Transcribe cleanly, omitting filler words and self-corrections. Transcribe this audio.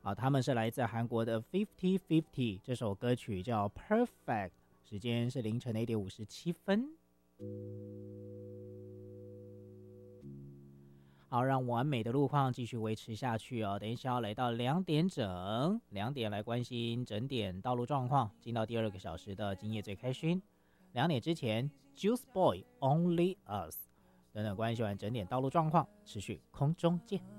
好，他们是来自韩国的 50/50， 这首歌曲叫 Perfect， 时间是凌晨的1点57分。好，让完美的路况继续维持下去哦。等一下要来到2点整，2点来关心整点道路状况，进到第2个小时的今夜最开心。2点之前 ，Juice Boy Only Us 等等关系完整点道路状况，持续空中见。